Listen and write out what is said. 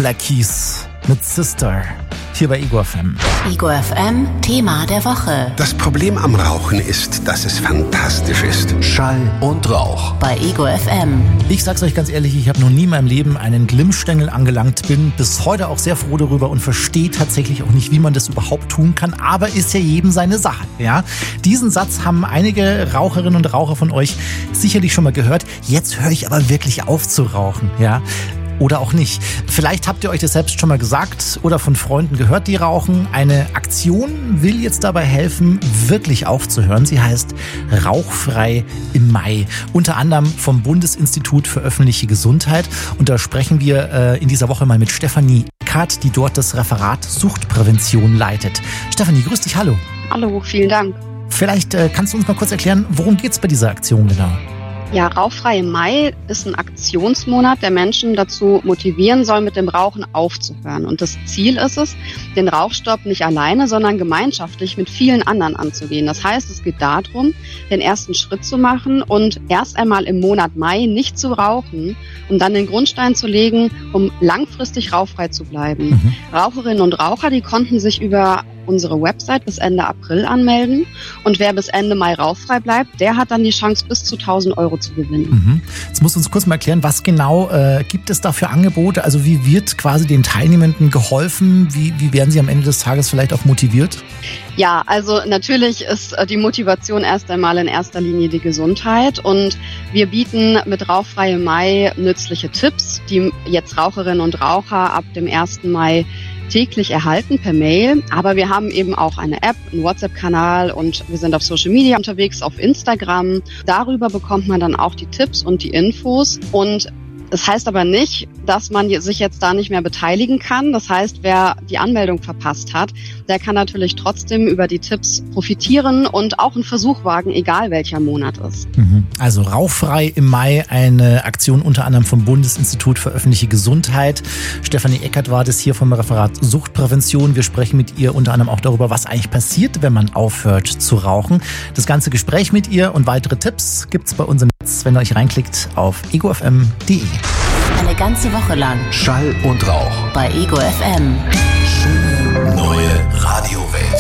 Black Keys mit Sister hier bei Ego FM. Ego FM, Thema der Woche. Das Problem am Rauchen ist, dass es fantastisch ist. Schall und Rauch. Bei Ego FM. Ich sag's euch ganz ehrlich, ich habe noch nie in meinem Leben einen Glimmstängel angelangt, bin bis heute auch sehr froh darüber und verstehe tatsächlich auch nicht, wie man das überhaupt tun kann, aber ist ja jedem seine Sache, ja. Diesen Satz haben einige Raucherinnen und Raucher von euch sicherlich schon mal gehört. Jetzt höre ich aber wirklich auf zu rauchen, ja. Oder auch nicht. Vielleicht habt ihr euch das selbst schon mal gesagt oder von Freunden gehört, die rauchen. Eine Aktion will jetzt dabei helfen, wirklich aufzuhören. Sie heißt Rauchfrei im Mai. Unter anderem vom Bundesinstitut für öffentliche Gesundheit. Und da sprechen wir in dieser Woche mal mit Stefanie Eckert, die dort das Referat Suchtprävention leitet. Stefanie, grüß dich, hallo. Hallo, vielen Dank. Vielleicht kannst du uns mal kurz erklären, worum geht's bei dieser Aktion genau? Ja, Rauchfrei im Mai ist ein Aktionsmonat, der Menschen dazu motivieren soll, mit dem Rauchen aufzuhören. Und das Ziel ist es, den Rauchstopp nicht alleine, sondern gemeinschaftlich mit vielen anderen anzugehen. Das heißt, es geht darum, den ersten Schritt zu machen und erst einmal im Monat Mai nicht zu rauchen, um dann den Grundstein zu legen, um langfristig rauchfrei zu bleiben. Raucherinnen und Raucher, die konnten sich über unsere Website bis Ende April anmelden. Und wer bis Ende Mai rauchfrei bleibt, der hat dann die Chance, bis zu 1.000 Euro zu gewinnen. Jetzt musst du uns kurz mal erklären, was genau gibt es da für Angebote? Also wie wird quasi den Teilnehmenden geholfen? Wie werden sie am Ende des Tages vielleicht auch motiviert? Ja, also natürlich ist die Motivation erst einmal in erster Linie die Gesundheit. Und wir bieten mit Rauchfrei im Mai nützliche Tipps, die jetzt Raucherinnen und Raucher ab dem 1. Mai täglich erhalten per Mail, aber wir haben eben auch eine App, einen WhatsApp-Kanal und wir sind auf Social Media unterwegs, auf Instagram. Darüber bekommt man dann auch die Tipps und die Infos und das heißt aber nicht, dass man sich jetzt da nicht mehr beteiligen kann. Das heißt, wer die Anmeldung verpasst hat, der kann natürlich trotzdem über die Tipps profitieren und auch einen Versuch wagen, egal welcher Monat ist. Also Rauchfrei im Mai, eine Aktion unter anderem vom Bundesinstitut für öffentliche Gesundheit. Stefanie Eckert war das hier vom Referat Suchtprävention. Wir sprechen mit ihr unter anderem auch darüber, was eigentlich passiert, wenn man aufhört zu rauchen. Das ganze Gespräch mit ihr und weitere Tipps gibt's bei uns im Netz, wenn ihr euch reinklickt auf egofm.de. Eine ganze Woche lang. Schall und Rauch. Bei Ego FM. Neue Radiowelt.